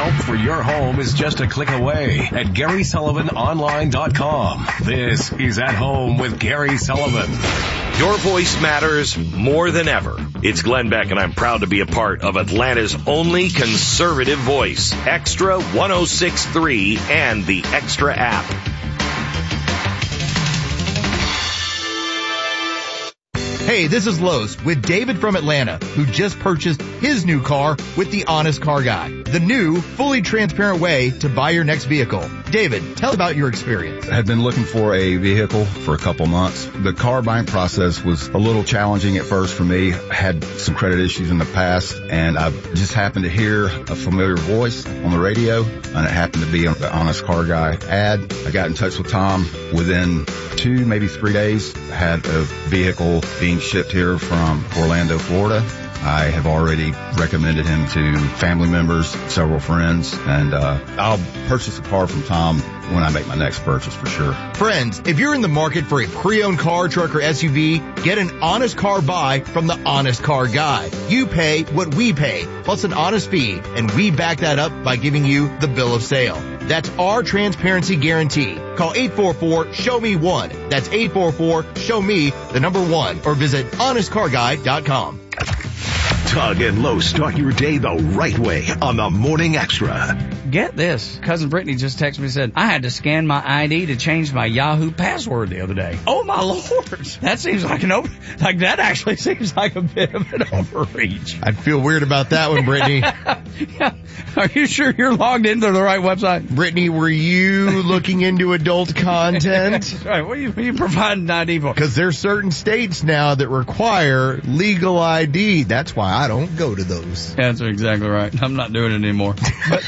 Help for your home is just a click away at GarySullivanOnline.com. This is At Home with Gary Sullivan. Your voice matters more than ever. It's Glenn Beck, and I'm proud to be a part of Atlanta's only conservative voice, Extra 106.3 and the Extra app. Hey, this is Lowe's with David from Atlanta, who just purchased his new car with the Honest Car Guy, the new, fully transparent way to buy your next vehicle. David, tell about your experience. I had been looking for a vehicle for a couple months. The car buying process was a little challenging at first for me. I had some credit issues in the past, and I just happened to hear a familiar voice on the radio, and it happened to be the Honest Car Guy ad. I got in touch with Tom. Within 2, maybe 3 days, I had a vehicle being shipped here from Orlando, Florida. I have already recommended him to family members, several friends, and I'll purchase a car from Tom when I make my next purchase for sure. Friends, if you're in the market for a pre-owned car, truck, or SUV, get an honest car buy from the Honest Car Guy. You pay what we pay, plus an honest fee, and we back that up by giving you the bill of sale. That's our transparency guarantee. Call 844-SHOW-ME-1. That's 844-SHOW-ME-1, or visit honestcarguy.com. Tug and Lowe start your day the right way on the Morning Extra. Get this. Cousin Brittany just texted me and said, I had to scan my ID to change my Yahoo password the other day. Oh, my Lord. That seems like that actually seems like a bit of an overreach. I'd feel weird about that one, Brittany. Yeah. Are you sure you're logged into the right website? Brittany, were you looking into adult content? That's right. What are you providing ID for? Because there's certain states now that require legal ID. That's why I don't go to those. Yeah, that's exactly right. I'm not doing it anymore.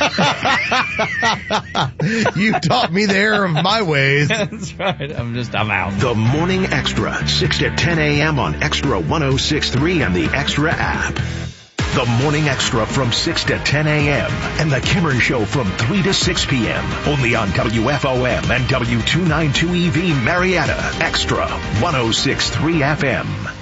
You taught me the error of my ways. That's right. I'm out. The Morning Extra, 6 to 10 a.m. on Extra 106.3 and the Extra app. The Morning Extra from 6 to 10 a.m. and The Kimmer Show from 3 to 6 p.m. Only on WFOM and W292EV Marietta. Extra 106.3 FM.